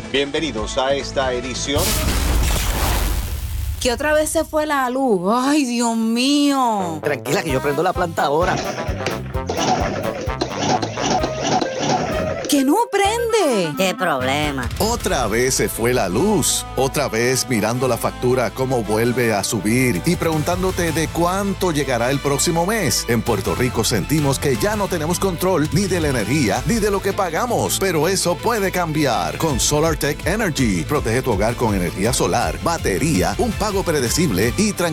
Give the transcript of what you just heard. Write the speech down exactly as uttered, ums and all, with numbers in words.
Bienvenidos a esta edición. Que otra vez se fue la luz. ¡Ay, Dios mío! Tranquila, que yo prendo la planta ahora. ¡Que no prende! ¿Qué problema? Otra vez se fue la luz. Otra vez mirando la factura cómo vuelve a subir y preguntándote de cuánto llegará el próximo mes. En Puerto Rico sentimos que ya no tenemos control ni de la energía ni de lo que pagamos. Pero eso puede cambiar con SolarTech Energy. Protege tu hogar con energía solar, batería, un pago predecible y tranquilidad.